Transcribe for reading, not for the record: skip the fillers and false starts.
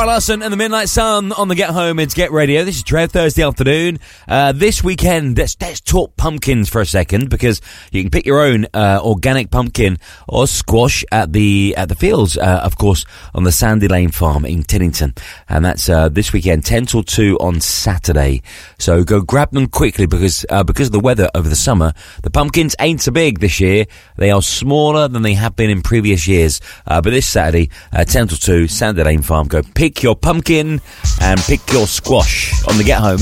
Larson and the Midnight Sun on the Get Home. It's Get Radio. This is Trev, Thursday afternoon. This weekend, let's talk pumpkins for a second, because you can pick your own organic pumpkin or squash at the fields, of course, on the Sandy Lane Farm in Tinnington. And that's this weekend, 10 till 2 on Saturday. So go grab them quickly, because of the weather over the summer, the pumpkins ain't so big this year. They are smaller than they have been in previous years. But this Saturday, 10 till 2, Sandy Lane Farm. Go pick your pumpkin and pick your squash on the Get Home.